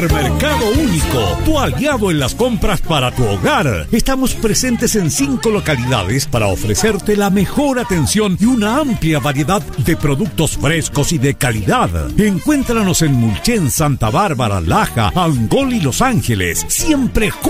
Mercado Único, tu aliado en las compras para tu hogar. Estamos presentes en 5 localidades para ofrecerte la mejor atención y una amplia variedad de productos frescos y de calidad. Encuéntranos en Mulchen, Santa Bárbara, Laja, Angol y Los Ángeles. Siempre